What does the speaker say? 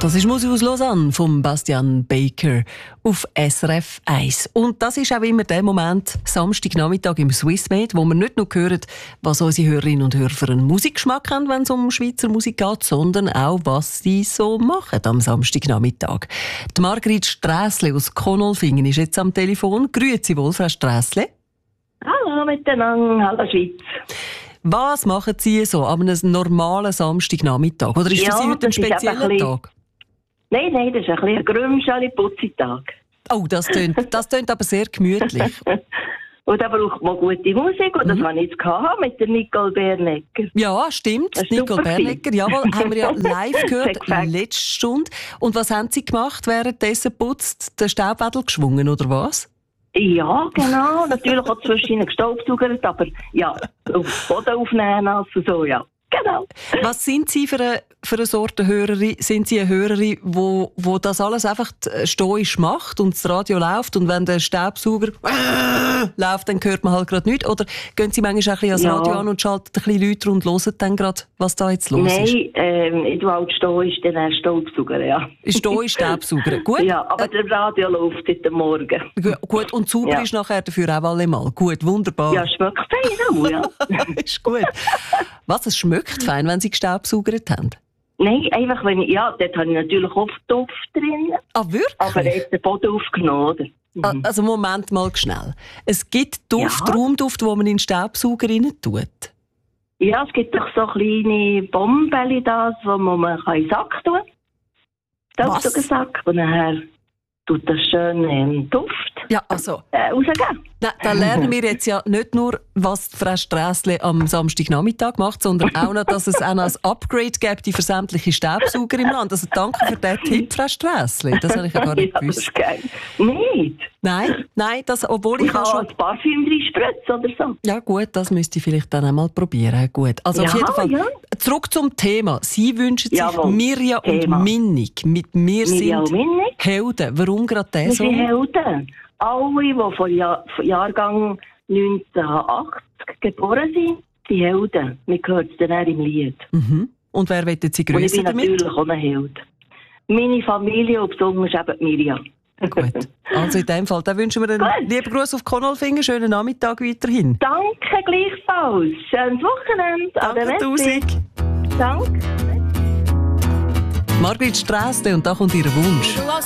Das ist Musik aus Lausanne von Bastian Baker auf SRF 1. Und das ist auch immer der Moment, Samstagnachmittag im Swissmade, wo wir nicht nur hören, was unsere Hörerinnen und Hörer für einen Musikgeschmack haben, wenn es um Schweizer Musik geht, sondern auch, was sie so machen am Samstagnachmittag. Die Margrit Strässle aus Konolfingen ist jetzt am Telefon. Grüezi wohl, Frau Strässle. Hallo miteinander, hallo Schweiz. Was machen Sie so an einem normalen Samstagnachmittag? Oder ist für Sie heute ein spezieller Tag? Nein, das ist ein bisschen ein grümschaler Putzitag. Oh, das tönt aber sehr gemütlich. Und da braucht man gute Musik, und das habe ich jetzt mit der Nicole Bernecker. Ja, stimmt, Nicole Bernecker, jawohl, haben wir ja live gehört, letzte Stunde. Und was haben Sie gemacht, währenddessen putzt? Den Staubwedel geschwungen, oder was? Ja, genau, natürlich auch zwischen gestaubsaugert, aber ja, auf Boden aufnehmen, also so, ja. Genau. Was sind Sie für eine Sorte Hörerin? Sind Sie eine Hörerin, wo das alles einfach stoisch macht und das Radio läuft und wenn der Staubsauger läuft, dann hört man halt gerade nichts? Oder gehen Sie manchmal auch ein bisschen ans Radio an und schalten ein bisschen lauter und hören dann gerade, was da jetzt los ist? Nein, ich tue halt stoisch den Staubsauger, ja. Stoisch Staubsauger, gut. Ja, aber der Radio läuft heute Morgen. Gut, und sauber ist nachher dafür auch allemal. Gut, wunderbar. Ja, schmeckt fein auch, ja. Ist gut. Was, es schmeckt fein, wenn Sie gestaubsaugert haben? Nein, einfach wenn dort habe ich natürlich oft Duft drin. Ah, wirklich? Aber er hat den Boden aufgenommen, oder? Mhm. Also Moment mal schnell. Es gibt Duft, Raumduft, den man in den Staubsauger rein tut? Ja, es gibt doch so kleine Bomben, wo man in den Sack tun kann. Staubsaugersack. Und nachher tut das schön Duft rausgeben. Da lernen wir jetzt ja nicht nur, was Frau Strässle am Samstagnachmittag macht, sondern auch noch, dass es auch noch ein Upgrade gibt für sämtliche Staubsauger im Land. Also danke für den Tipp, Frau Strässle. Das habe ich ja gar nicht gewusst. Das ist geil. Nicht? Nein, obwohl ich kann schon ein Parfüm reinspritzen oder so. Ja gut, das müsste ich vielleicht dann einmal probieren. Gut. Also auf jeden Fall, zurück zum Thema. Sie wünschen sich Mirja und Minnig. Mit mir sind Helden. Warum gerade der so? Wir sind Helden. Alle, die von Jahrgang 1980 geboren sind Helden. Man hört es dann im Lied. Mhm. Und wer wollen Sie grüßen damit? Ich bin natürlich auch ein Held. Meine Familie und besonders eben Mirja. Gut. Also in dem Fall, da wünschen wir einen lieben Gruß auf Konolfingen. Schönen Nachmittag weiterhin. Danke gleichfalls. Schönes Wochenende. Danke tausend. Danke. Margrit Strässle, und da kommt ihr Wunsch.